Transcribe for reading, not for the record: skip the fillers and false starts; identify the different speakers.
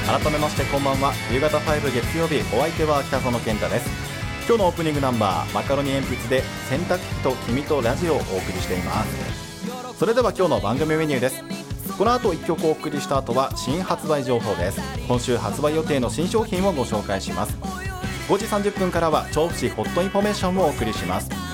Speaker 1: 改めましてこんばんは。夕方5月曜日、お相手は北園健太です。今日のオープニングナンバー、マカロニ鉛筆で洗濯機と君とラジオをお送りしています。それでは今日の番組メニューです。この後1曲お送りした後は新発売情報です。今週発売予定の新商品をご紹介します。5時30分からは調布市ホットインフォメーションをお送りします。